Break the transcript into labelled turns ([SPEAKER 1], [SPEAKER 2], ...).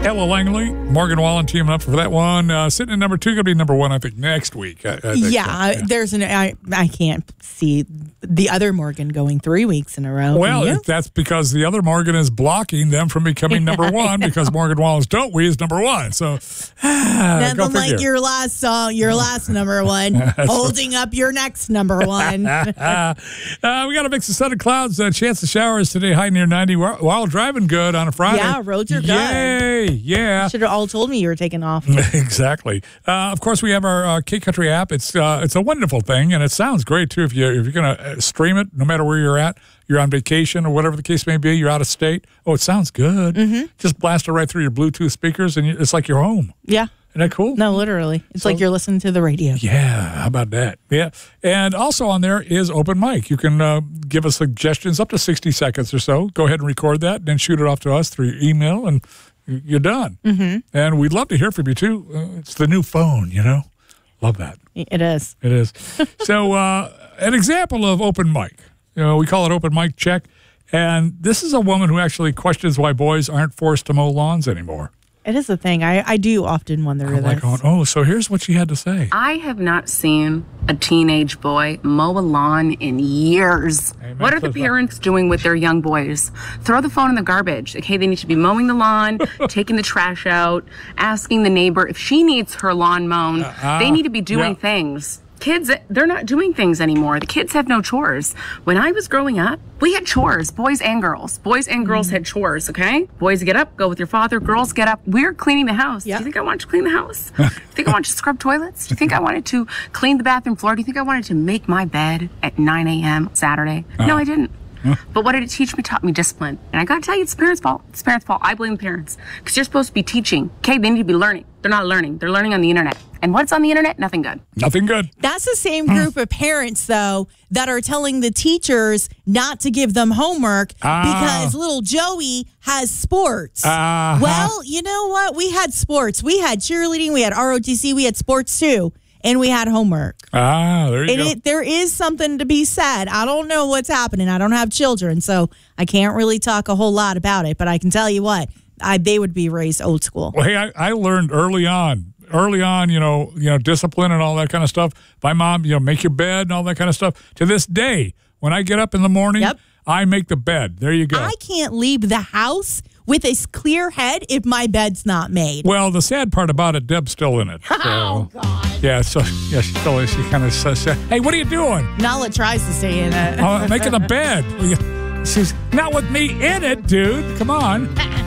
[SPEAKER 1] Ella Langley, Morgan Wallen teaming up for that one. Sitting at number 2, going to be number 1, I think, next week. I think
[SPEAKER 2] I can't see the other Morgan going 3 weeks in a row.
[SPEAKER 1] Well, that's because the other Morgan is blocking them from becoming number 1 because Morgan Wallen's Don't We is number 1. So,
[SPEAKER 2] nothing like your last song, your last number 1, holding up your next number 1.
[SPEAKER 1] We got a mix of sun and clouds. Chance of showers today, high near 90. While driving good on a Friday.
[SPEAKER 2] Yeah, roads are good.
[SPEAKER 1] Yay, yeah.
[SPEAKER 2] Should have all told me you were taking off.
[SPEAKER 1] Exactly. Of course, we have our K-Country app. It's a wonderful thing, and it sounds great, too. If you're going to stream it, no matter where you're at, you're on vacation or whatever the case may be, you're out of state. Oh, it sounds good. Mm-hmm. Just blast it right through your Bluetooth speakers, and it's like you're home.
[SPEAKER 2] Yeah.
[SPEAKER 1] Isn't that cool?
[SPEAKER 2] No, literally. It's like you're listening to the radio.
[SPEAKER 1] Yeah, how about that? Yeah. And also on there is open mic. You can give us suggestions up to 60 seconds or so. Go ahead and record that, and then shoot it off to us through your email, and you're done. Mm-hmm. And we'd love to hear from you, too. It's the new phone, Love that.
[SPEAKER 2] It is.
[SPEAKER 1] It is. So an example of open mic. We call it open mic check. And this is a woman who actually questions why boys aren't forced to mow lawns anymore.
[SPEAKER 2] It is a thing. I do often wonder this.
[SPEAKER 1] So here's what she had to say.
[SPEAKER 3] I have not seen a teenage boy mow a lawn in years.
[SPEAKER 1] Amen.
[SPEAKER 3] What are the parents doing with their young boys? Throw the phone in the garbage. Okay, they need to be mowing the lawn, taking the trash out, asking the neighbor if she needs her lawn mown. They need to be doing things. Kids, they're not doing things anymore. The kids have no chores. When I was growing up, we had chores, boys and girls. Boys and girls had chores, okay? Boys get up, go with your father. Girls get up. We're cleaning the house.
[SPEAKER 2] Yep.
[SPEAKER 3] Do you think I wanted to clean the house? Do you think I wanted to scrub toilets? Do you think I wanted to clean the bathroom floor? Do you think I wanted to make my bed at 9 a.m. Saturday? No, I didn't. But what did it teach me? Taught me discipline. And I got to tell you, it's the parents' fault. It's the parents' fault. I blame the parents. Because you're supposed to be teaching. Okay, they need to be learning. They're not learning. They're learning on the internet. And what's on the internet? Nothing good.
[SPEAKER 1] Nothing good.
[SPEAKER 2] That's the same group of parents, though, that are telling the teachers not to give them homework because little Joey has sports. Well, you know what? We had sports. We had cheerleading. We had ROTC. We had sports, too. And we had homework.
[SPEAKER 1] There you go.
[SPEAKER 2] There is something to be said. I don't know what's happening. I don't have children, so I can't really talk a whole lot about it. But I can tell you what, they would be raised old school.
[SPEAKER 1] Well, hey, I learned early on, discipline and all that kind of stuff. My mom, make your bed and all that kind of stuff. To this day, when I get up in the morning, I make the bed. There you go.
[SPEAKER 2] I can't leave the house with a clear head if my bed's not made.
[SPEAKER 1] Well, the sad part about it, Deb's still in it. So,
[SPEAKER 2] oh, God.
[SPEAKER 1] Yeah, so yeah, she kind of says, hey, what are you doing?
[SPEAKER 2] Nala tries to stay in it.
[SPEAKER 1] Making the bed. She's not with me in it, dude. Come on.